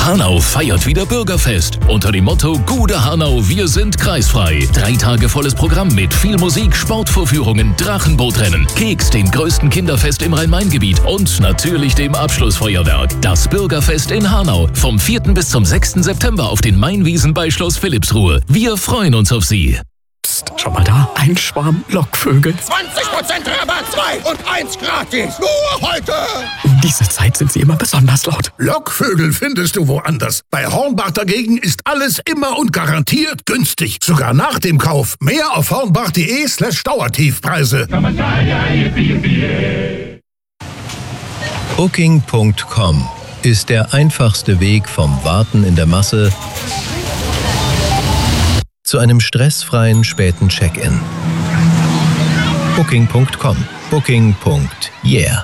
Hanau feiert wieder Bürgerfest. Unter dem Motto Gude Hanau, wir sind kreisfrei. 3 Tage volles Programm mit viel Musik, Sportvorführungen, Drachenbootrennen, Keks, dem größten Kinderfest im Rhein-Main-Gebiet und natürlich dem Abschlussfeuerwerk. Das Bürgerfest in Hanau. Vom 4. bis zum 6. September auf den Mainwiesen bei Schloss Philippsruhe. Wir freuen uns auf Sie. Psst, schau mal da. Ein Schwarm Lockvögel. 20% Rabatt, 2 und 1 gratis. Nur heute. Um diese Zeit sind sie immer besonders laut. Lockvögel findest du woanders. Bei Hornbach dagegen ist alles immer und garantiert günstig. Sogar nach dem Kauf. Mehr auf hornbach.de/Dauertiefpreise. Booking.com ist der einfachste Weg vom Warten in der Masse zu einem stressfreien späten Check-in. Booking.com. Booking.yeah.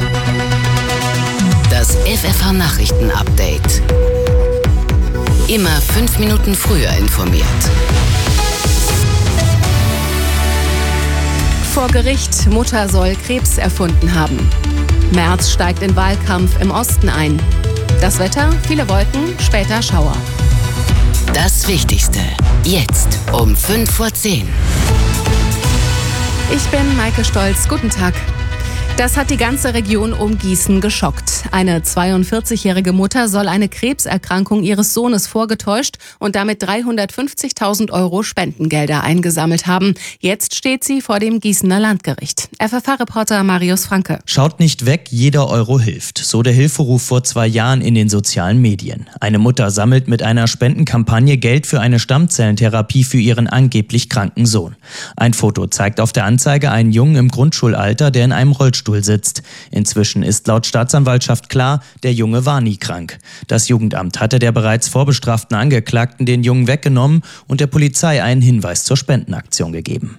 Das FFH-Nachrichten-Update. Immer 5 Minuten früher informiert. Vor Gericht, Mutter soll Krebs erfunden haben. Merz steigt in Wahlkampf im Osten ein. Das Wetter, viele Wolken, später Schauer. Das Wichtigste, jetzt um 5:10 Uhr. Ich bin Maike Stolz, guten Tag. Das hat die ganze Region um Gießen geschockt. Eine 42-jährige Mutter soll eine Krebserkrankung ihres Sohnes vorgetäuscht und damit 350.000 € Spendengelder eingesammelt haben. Jetzt steht sie vor dem Gießener Landgericht. FFH-Reporter Marius Franke. Schaut nicht weg, jeder Euro hilft. So der Hilferuf vor 2 Jahren in den sozialen Medien. Eine Mutter sammelt mit einer Spendenkampagne Geld für eine Stammzellentherapie für ihren angeblich kranken Sohn. Ein Foto zeigt auf der Anzeige einen Jungen im Grundschulalter, der in einem Rollstuhl sitzt. Inzwischen ist laut Staatsanwaltschaft klar, der Junge war nie krank. Das Jugendamt hatte der bereits vorbestraften Angeklagten den Jungen weggenommen und der Polizei einen Hinweis zur Spendenaktion gegeben.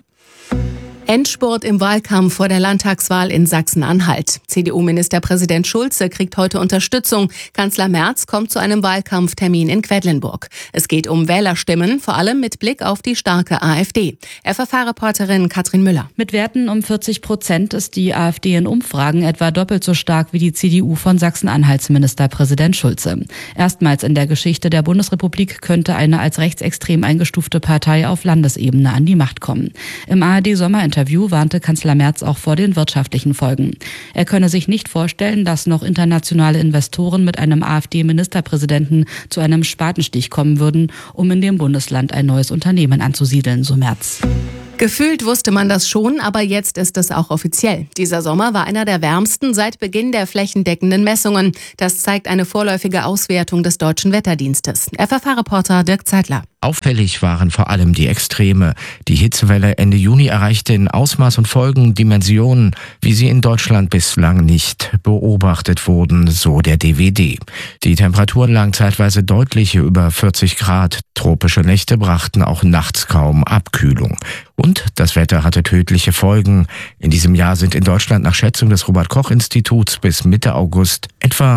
Endspurt im Wahlkampf vor der Landtagswahl in Sachsen-Anhalt. CDU-Ministerpräsident Schulze kriegt heute Unterstützung. Kanzler Merz kommt zu einem Wahlkampftermin in Quedlinburg. Es geht um Wählerstimmen, vor allem mit Blick auf die starke AfD. FFH-Reporterin Katrin Müller. Mit Werten um 40% ist die AfD in Umfragen etwa doppelt so stark wie die CDU von Sachsen-Anhalts Ministerpräsident Schulze. Erstmals in der Geschichte der Bundesrepublik könnte eine als rechtsextrem eingestufte Partei auf Landesebene an die Macht kommen. Im ARD-Sommerinterview warnte Kanzler Merz auch vor den wirtschaftlichen Folgen. Er könne sich nicht vorstellen, dass noch internationale Investoren mit einem AfD-Ministerpräsidenten zu einem Spatenstich kommen würden, um in dem Bundesland ein neues Unternehmen anzusiedeln, so Merz. Gefühlt wusste man das schon, aber jetzt ist es auch offiziell. Dieser Sommer war einer der wärmsten seit Beginn der flächendeckenden Messungen. Das zeigt eine vorläufige Auswertung des Deutschen Wetterdienstes. FFH-Reporter Dirk Zeitler. Auffällig waren vor allem die Extreme. Die Hitzewelle Ende Juni erreichte in Ausmaß und Folgen Dimensionen, wie sie in Deutschland bislang nicht beobachtet wurden, so der DWD. Die Temperaturen lagen zeitweise deutlich über 40 Grad. Tropische Nächte brachten auch nachts kaum Abkühlung. Und das Wetter hatte tödliche Folgen. In diesem Jahr sind in Deutschland nach Schätzung des Robert-Koch-Instituts bis Mitte August etwa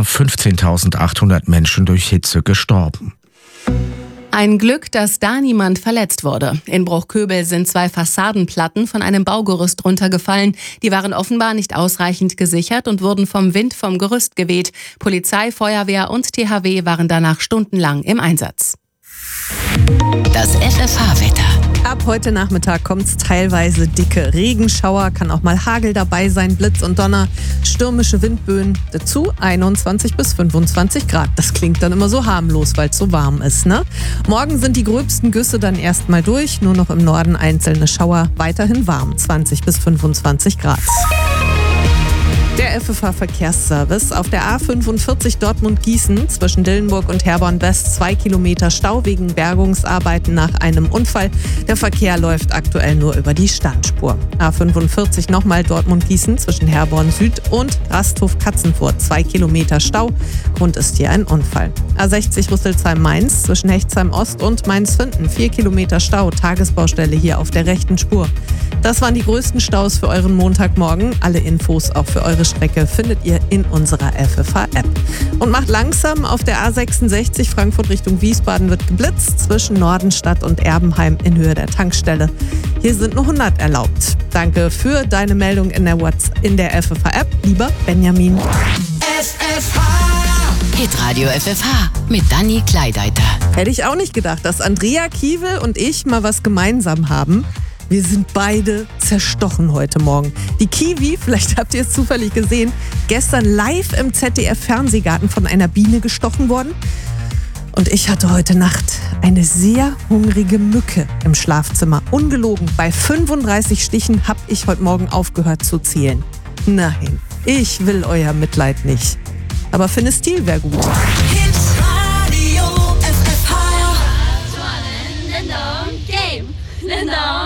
15.800 Menschen durch Hitze gestorben. Ein Glück, dass da niemand verletzt wurde. In Bruchköbel sind 2 Fassadenplatten von einem Baugerüst runtergefallen. Die waren offenbar nicht ausreichend gesichert und wurden vom Wind vom Gerüst geweht. Polizei, Feuerwehr und THW waren danach stundenlang im Einsatz. Das FFH-Wetter. Ab heute Nachmittag kommt's teilweise dicke Regenschauer, kann auch mal Hagel dabei sein, Blitz und Donner, stürmische Windböen, dazu 21 bis 25 Grad. Das klingt dann immer so harmlos, weil es so warm ist, ne? Morgen sind die gröbsten Güsse dann erstmal durch, nur noch im Norden einzelne Schauer, weiterhin warm, 20 bis 25 Grad. Der FFH-Verkehrsservice auf der A45 Dortmund-Gießen zwischen Dillenburg und Herborn-West 2 Kilometer Stau wegen Bergungsarbeiten nach einem Unfall. Der Verkehr läuft aktuell nur über die Standspur. A45 nochmal Dortmund-Gießen zwischen Herborn-Süd und Rasthof-Katzenfurt 2 Kilometer Stau. Grund ist hier ein Unfall. A60 Rüsselsheim-Mainz zwischen Hechtsheim-Ost und Mainz-Finden 4 Kilometer Stau. Tagesbaustelle hier auf der rechten Spur. Das waren die größten Staus für euren Montagmorgen. Alle Infos auch für eure Strecke findet ihr in unserer FFH-App. Und macht langsam, auf der A66 Frankfurt Richtung Wiesbaden wird geblitzt zwischen Nordenstadt und Erbenheim in Höhe der Tankstelle. Hier sind nur 100 erlaubt. Danke für deine Meldung in der FFH-App, lieber Benjamin. FFH Hitradio FFH mit Dani Kleideiter. Hätte ich auch nicht gedacht, dass Andrea Kiewel und ich mal was gemeinsam haben. Wir sind beide zerstochen heute Morgen. Die Kiwi, vielleicht habt ihr es zufällig gesehen, gestern live im ZDF-Fernsehgarten von einer Biene gestochen worden. Und ich hatte heute Nacht eine sehr hungrige Mücke im Schlafzimmer. Ungelogen, bei 35 Stichen habe ich heute Morgen aufgehört zu zählen. Nein, ich will euer Mitleid nicht. Aber Finne Stil wäre gut.